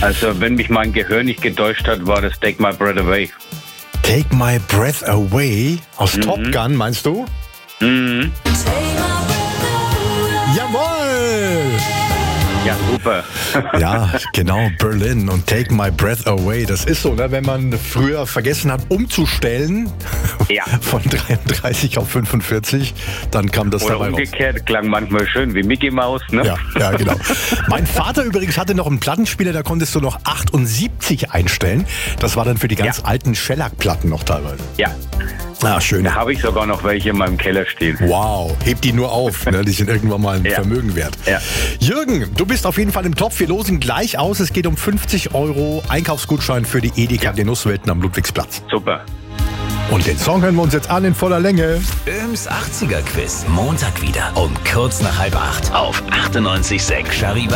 Also wenn mich mein Gehör nicht getäuscht hat, war das Take My Breath Away. Take My Breath Away aus Top Gun, meinst du? Mhm. Jawohl! Ja, super. Ja, genau, Berlin und Take My Breath Away. Das ist so, ne, wenn man früher vergessen hat, umzustellen Ja. von 33 auf 45, dann kam das Oder dabei raus. umgekehrt, klang manchmal schön wie Mickey Mouse, ne? Ja, genau. Mein Vater übrigens hatte noch einen Plattenspieler, da konntest du noch 78 einstellen. Das war dann für die ganz alten Shellac-Platten noch teilweise. Ja. Ah, schön. Da habe ich sogar noch welche in meinem Keller stehen. Wow, heb die nur auf, ne? Die sind irgendwann mal ein Ja. Vermögen wert. Ja. Jürgen, du bist auf jeden Fall im Topf. Wir losen gleich aus. Es geht um 50 € Einkaufsgutschein für die Edeka Genusswelten am Ludwigsplatz. Super. Und den Song hören wir uns jetzt an in voller Länge. Böhms 80er Quiz. Montag wieder um kurz nach 7:30 auf 98.6 Charivari.